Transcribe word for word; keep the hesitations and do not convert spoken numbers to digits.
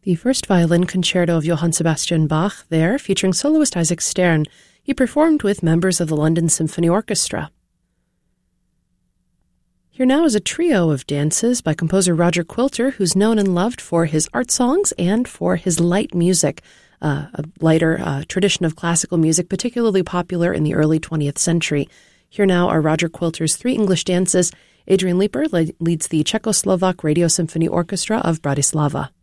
The first violin concerto of Johann Sebastian Bach there, featuring soloist Isaac Stern. He performed with members of the London Symphony Orchestra. Here now is a trio of dances by composer Roger Quilter, who's known and loved for his art songs and for his light music, uh, a lighter uh, tradition of classical music, particularly popular in the early twentieth century. Here now are Roger Quilter's three English dances. Adrian Leeper leads the Czechoslovak Radio Symphony Orchestra of Bratislava.